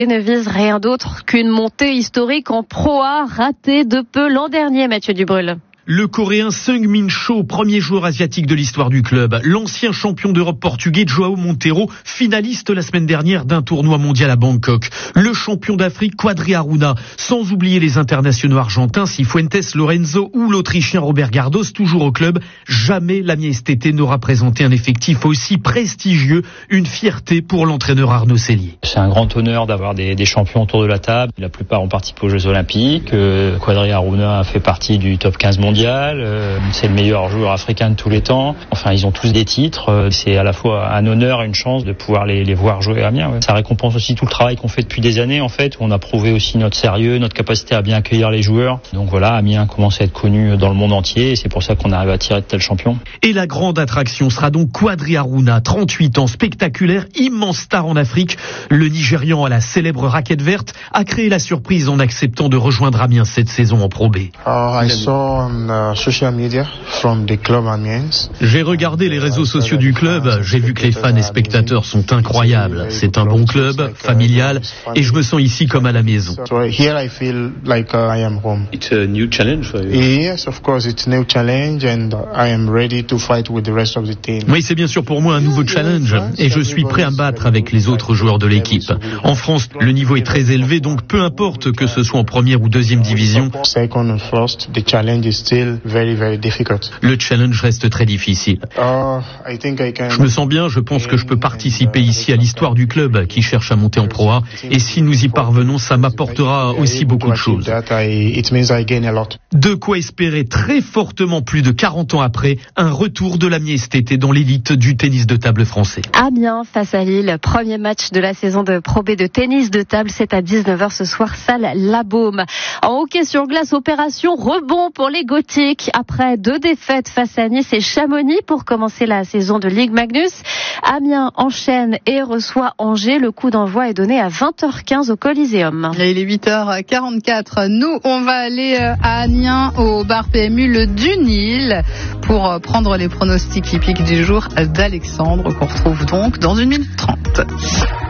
Et ne vise rien d'autre qu'une montée historique en Pro A ratée de peu l'an dernier, Mathieu Dubrul. Le Coréen Seung-min Cho, premier joueur asiatique de l'histoire du club. L'ancien champion d'Europe portugais João Monteiro, finaliste la semaine dernière d'un tournoi mondial à Bangkok. Le champion d'Afrique Quadri Aruna, sans oublier les internationaux argentins Cifuentes Lorenzo ou l'Autrichien Robert Gardos, toujours au club. Jamais la Miestété n'aura présenté un effectif aussi prestigieux, une fierté pour l'entraîneur Arnaud Sellier. C'est un grand honneur d'avoir des champions autour de la table. La plupart ont participé aux Jeux Olympiques. Quadri Aruna a fait partie du top 15 mondial. C'est le meilleur joueur africain de tous les temps. Enfin, ils ont tous des titres. C'est à la fois un honneur et une chance de pouvoir les voir jouer à Amiens. Ça récompense aussi tout le travail qu'on fait depuis des années, en fait, où on a prouvé aussi notre sérieux, notre capacité à bien accueillir les joueurs. Donc voilà, Amiens commence à être connu dans le monde entier et c'est pour ça qu'on arrive à attirer de tels champions. Et la grande attraction sera donc Quadri Aruna, 38 ans, spectaculaire, immense star en Afrique. Le Nigérian à la célèbre raquette verte a créé la surprise en acceptant de rejoindre Amiens cette saison en Pro B. J'ai regardé les réseaux sociaux du club, j'ai vu que les fans et spectateurs sont incroyables. C'est un bon club, familial, et je me sens ici comme à la maison. It's a new challenge for you. Yes, of course, it's a new challenge and I am ready to fight with the rest of the team. Oui, c'est bien sûr pour moi un nouveau challenge et je suis prêt à me battre avec les autres joueurs de l'équipe. En France, le niveau est très élevé, donc peu importe que ce soit en première ou deuxième division. Le challenge reste très difficile. Je me sens bien, je pense que je peux participer ici à l'histoire du club qui cherche à monter en Pro A. Et si nous y parvenons, ça m'apportera aussi beaucoup de choses. De quoi espérer très fortement plus de 40 ans après, un retour de la Miestété dans l'élite du tennis de table français. Amiens face à Lille, premier match de la saison de Pro B de tennis de table, c'est à 19h ce soir, salle La Baume. En hockey sur glace, opération rebond pour les Gothiques. Après 2 défaites face à Nice et Chamonix pour commencer la saison de Ligue Magnus, Amiens enchaîne et reçoit Angers. Le coup d'envoi est donné à 20h15 au Coliseum. Il est 8h44. Nous, on va aller à Amiens au bar PMU le Dunil pour prendre les pronostics hippiques du jour d'Alexandre qu'on retrouve donc dans 1 minute 30.